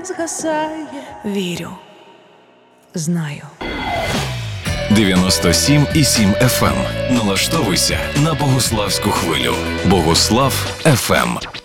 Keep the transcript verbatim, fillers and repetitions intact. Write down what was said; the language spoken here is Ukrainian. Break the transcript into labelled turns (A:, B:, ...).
A: згасає. Вірю, знаю.
B: дев'яносто сім і сім еф ем. Налаштовуйся на Богуславську хвилю. Богуслав еф ем.